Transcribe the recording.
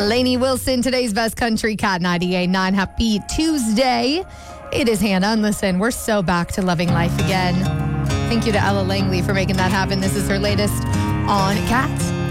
Lainey Wilson, today's best country cat, 98.9. Happy Tuesday. It is Hannah, and listen, we're so back to loving life again. Thank you to Ella Langley for making that happen. This is her latest on Cat.